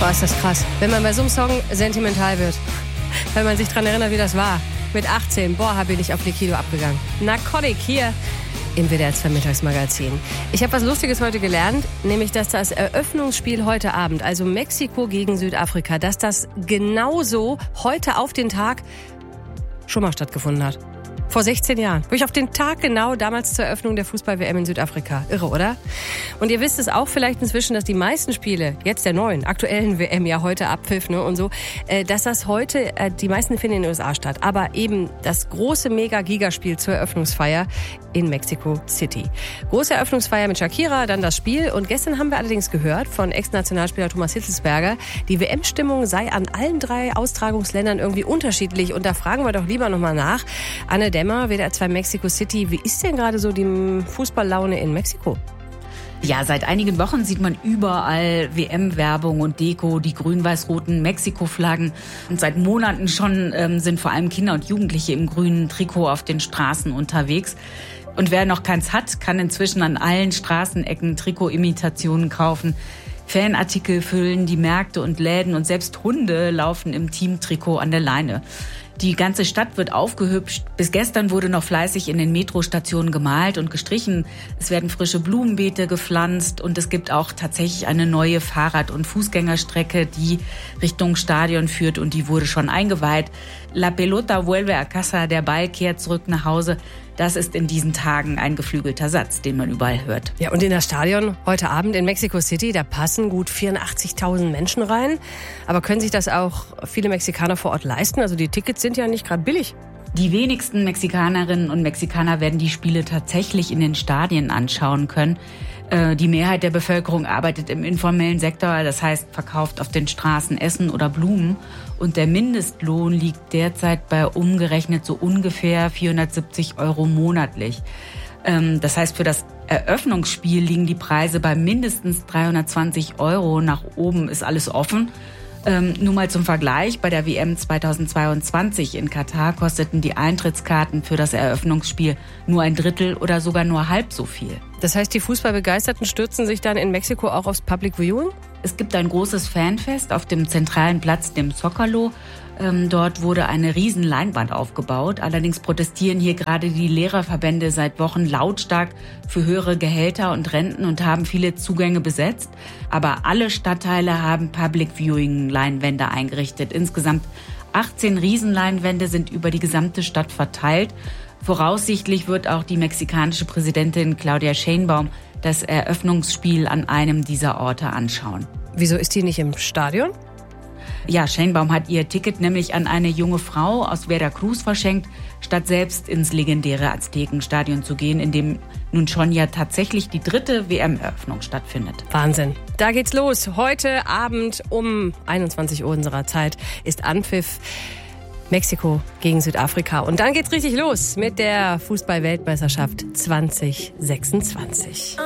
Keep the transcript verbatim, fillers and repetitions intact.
Boah, ist das krass. Wenn man bei so einem Song sentimental wird. Wenn man sich daran erinnert, wie das war. Mit achtzehn, boah, bin ich auf Liquido abgegangen. Narcotic hier im W D R zwei Mittagsmagazin. Ich habe was Lustiges heute gelernt, nämlich, dass das Eröffnungsspiel heute Abend, also Mexiko gegen Südafrika, dass das genauso heute auf den Tag schon mal stattgefunden hat. Vor sechzehn Jahren. Wirklich auf den Tag genau, damals zur Eröffnung der Fußball-W M in Südafrika. Irre, oder? Und ihr wisst es auch vielleicht inzwischen, dass die meisten Spiele, jetzt der neuen, aktuellen W M ja heute Abpfiff, ne, und so, äh, dass das heute, äh, die meisten finden in den U S A statt. Aber eben das große Mega-Gigaspiel zur Eröffnungsfeier in Mexico City. Große Eröffnungsfeier mit Shakira, dann das Spiel. Und gestern haben wir allerdings gehört von Ex-Nationalspieler Thomas Hitzelsberger, die W M-Stimmung sei an allen drei Austragungsländern irgendwie unterschiedlich. Und da fragen wir doch lieber nochmal nach. Anne Dämmer, W D R zwei Mexico City. Wie ist denn gerade so die Fußballlaune in Mexiko? Ja, seit einigen Wochen sieht man überall W M-Werbung und Deko, die grün-weiß-roten Mexiko-Flaggen. Und seit Monaten schon ähm, sind vor allem Kinder und Jugendliche im grünen Trikot auf den Straßen unterwegs. Und wer noch keins hat, kann inzwischen an allen Straßenecken Trikot-Imitationen kaufen. Fanartikel füllen die Märkte und Läden und selbst Hunde laufen im Teamtrikot an der Leine. Die ganze Stadt wird aufgehübscht. Bis gestern wurde noch fleißig in den Metrostationen gemalt und gestrichen. Es werden frische Blumenbeete gepflanzt und es gibt auch tatsächlich eine neue Fahrrad- und Fußgängerstrecke, die Richtung Stadion führt und die wurde schon eingeweiht. La pelota vuelve a casa, der Ball kehrt zurück nach Hause. Das ist in diesen Tagen ein geflügelter Satz, den man überall hört. Ja, und in das Stadion heute Abend in Mexico City, da passen gut vierundachtzigtausend Menschen rein. Aber können sich das auch viele Mexikaner vor Ort leisten? Also die Tickets sind ja nicht gerade billig. Die wenigsten Mexikanerinnen und Mexikaner werden die Spiele tatsächlich in den Stadien anschauen können. Die Mehrheit der Bevölkerung arbeitet im informellen Sektor, das heißt verkauft auf den Straßen Essen oder Blumen. Und der Mindestlohn liegt derzeit bei umgerechnet so ungefähr vierhundertsiebzig Euro monatlich. Das heißt, für das Eröffnungsspiel liegen die Preise bei mindestens dreihundertzwanzig Euro. Nach oben ist alles offen. Ähm, nur mal zum Vergleich, bei der W M zweitausendzweiundzwanzig in Katar kosteten die Eintrittskarten für das Eröffnungsspiel nur ein Drittel oder sogar nur halb so viel. Das heißt, die Fußballbegeisterten stürzen sich dann in Mexiko auch aufs Public Viewing? Es gibt ein großes Fanfest auf dem zentralen Platz, dem Zócalo. Ähm, dort wurde eine riesen Leinwand aufgebaut. Allerdings protestieren hier gerade die Lehrerverbände seit Wochen lautstark für höhere Gehälter und Renten und haben viele Zugänge besetzt. Aber alle Stadtteile haben Public Viewing Leinwände eingerichtet. Insgesamt achtzehn Riesenleinwände sind über die gesamte Stadt verteilt. Voraussichtlich wird auch die mexikanische Präsidentin Claudia Sheinbaum das Eröffnungsspiel an einem dieser Orte anschauen. Wieso ist die nicht im Stadion? Ja, Sheinbaum hat ihr Ticket nämlich an eine junge Frau aus Veracruz verschenkt, statt selbst ins legendäre Aztekenstadion zu gehen, in dem nun schon ja tatsächlich die dritte W M-Eröffnung stattfindet. Wahnsinn. Da geht's los. Heute Abend um einundzwanzig Uhr unserer Zeit ist Anpfiff. Mexiko gegen Südafrika. Und dann geht's richtig los mit der Fußball-Weltmeisterschaft zwanzig sechsundzwanzig.